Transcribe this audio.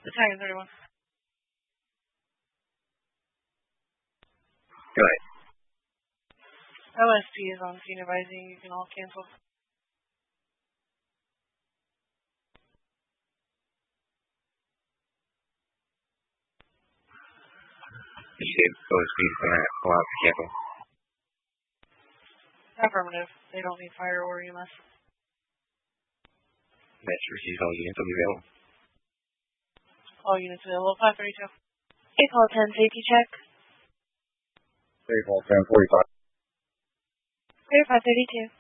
Battalion 31. Go ahead. OSP is on scene advising. You can all cancel. You said OSP is going to go out to cancel. Affirmative. They don't need fire or EMS. That's received. All units will be available. All units available. 532. Call 10 safety check. Call 1045. Clear 532.